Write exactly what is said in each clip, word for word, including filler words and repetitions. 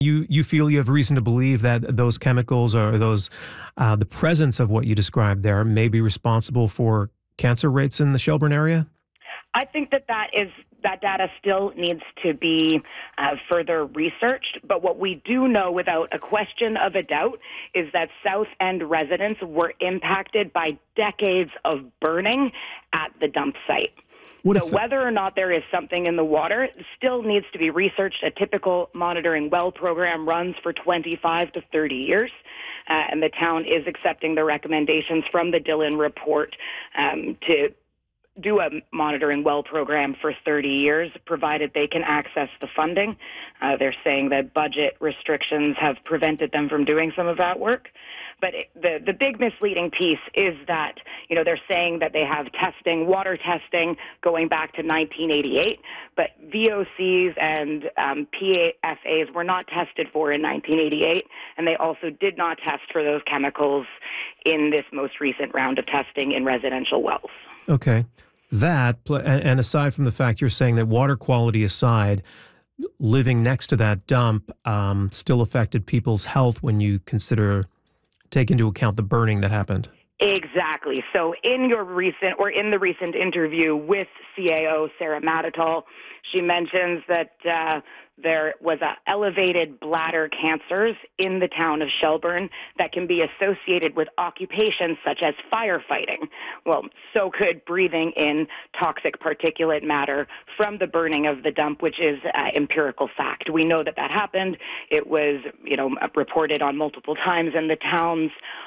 You you feel you have reason to believe that those chemicals or those uh, the presence of what you described there may be responsible for cancer rates in the Shelburne area? I think that that is that data still needs to be uh, further researched. But what we do know without a question of a doubt is that South End residents were impacted by decades of burning at the dump site. What so if, whether or not there is something in the water still needs to be researched. A typical monitoring well program runs for twenty-five to thirty years, uh, and the town is accepting the recommendations from the Dillon report um, to do a monitoring well program for thirty years, provided they can access the funding. Uh, they're saying that budget restrictions have prevented them from doing some of that work. But it, the, the big misleading piece is that, you know, they're saying that they have testing, water testing going back to nineteen eighty-eight, but V O Cs and um, P F As were not tested for in nineteen eighty-eight, and they also did not test for those chemicals in this most recent round of testing in residential wells. Okay. That, and aside from the fact you're saying that water quality aside, living next to that dump um, still affected people's health when you consider, take into account the burning that happened. Exactly. So in your recent, or in the recent interview with C A O Sarah Matatal, she mentions that uh, there was a elevated bladder cancers in the town of Shelburne that can be associated with occupations such as firefighting. Well, so could breathing in toxic particulate matter from the burning of the dump, which is uh, empirical fact. We know that that happened. It was, you know, reported on multiple times in the town's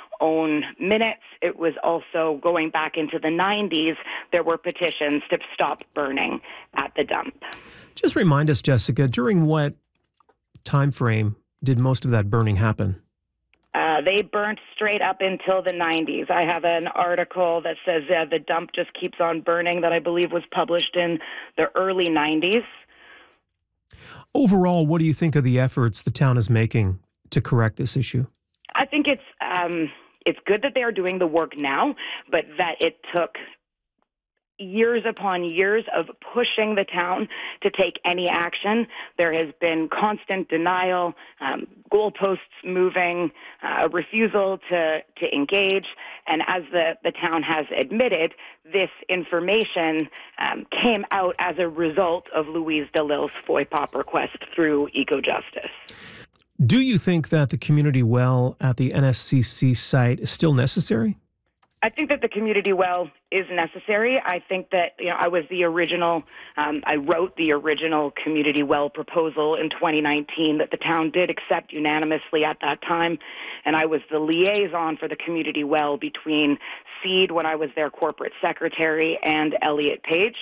own minutes. It was also going back into the nineties. There were petitions to stop burning at the dump. Just remind us, Jessica, during what time frame did most of that burning happen? Uh, they burnt straight up until the nineties. I have an article that says uh, the dump just keeps on burning that I believe was published in the early nineties. Overall, what do you think of the efforts the town is making to correct this issue? I think it's um, it's good that they are doing the work now, but that it took years upon years of pushing the town to take any action. There has been constant denial, um, goalposts moving, uh, refusal to, to engage. And as the, the town has admitted, this information um, came out as a result of Louise DeLille's FOIPOP request through EcoJustice. Do you think that the community well at the N S C C site is still necessary? I think that the community well is necessary. I think that, you know, I was the original, um, I wrote the original community well proposal in twenty nineteen that the town did accept unanimously at that time. And I was the liaison for the community well between SEED, when I was their corporate secretary, and Elliott Page.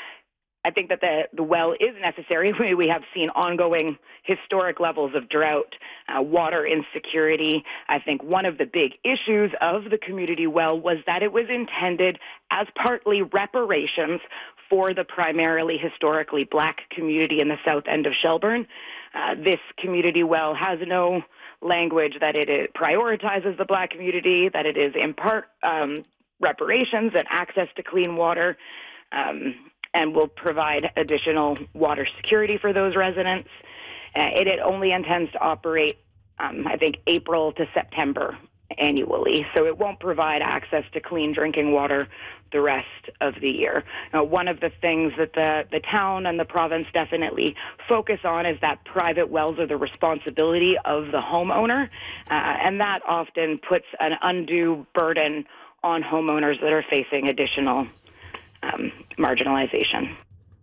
I think that the, the well is necessary. We, we have seen ongoing historic levels of drought, uh, water insecurity. I think one of the big issues of the community well was that it was intended as partly reparations for the primarily historically black community in the south end of Shelburne. Uh, this community well has no language that it, it prioritizes the black community, that it is in part um, reparations and access to clean water. Um, and will provide additional water security for those residents. Uh, it, it only intends to operate, um, I think, April to September annually, so it won't provide access to clean drinking water the rest of the year. Now, one of the things that the, the town and the province definitely focus on is that private wells are the responsibility of the homeowner, uh, and that often puts an undue burden on homeowners that are facing additional Um, marginalization.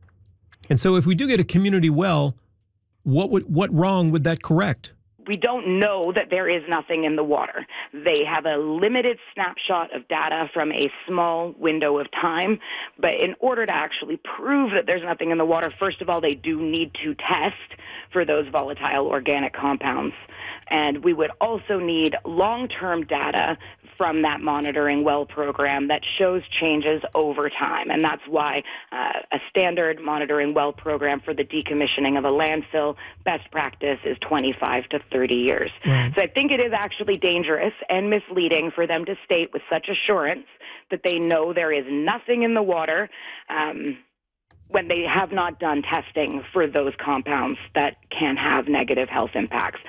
And so if we do get a community well, what would what wrong would that correct? We don't know that there is nothing in the water. They have a limited snapshot of data from a small window of time, but in order to actually prove that there's nothing in the water, first of all, they do need to test for those volatile organic compounds. And we would also need long-term data from that monitoring well program that shows changes over time. And that's why uh, a standard monitoring well program for the decommissioning of a landfill, best practice is twenty-five to thirty years. Right. So I think it is actually dangerous and misleading for them to state with such assurance that they know there is nothing in the water. Um, when they have not done testing for those compounds that can have negative health impacts.